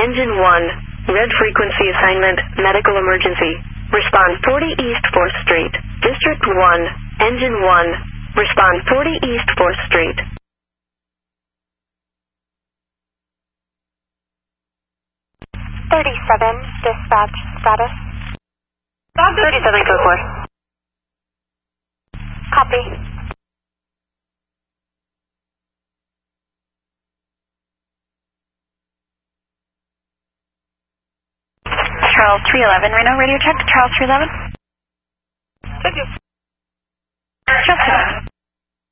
Engine 1, red frequency assignment, medical emergency. Respond 40 East 4th Street. District 1, Engine 1, respond 40 East 4th Street. Dispatch status. 37 code 4. Copy. Charles 311, Reno, radio check. Charles 311. Thank you. Just